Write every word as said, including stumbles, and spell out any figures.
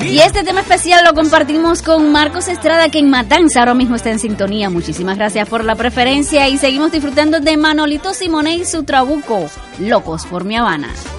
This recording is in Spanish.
Y este tema especial lo compartimos con Marcos Estrada, que en Matanza ahora mismo está en sintonía. Muchísimas gracias por la preferencia y seguimos disfrutando de Manolito Simonet y su trabuco, Locos por mi Habana.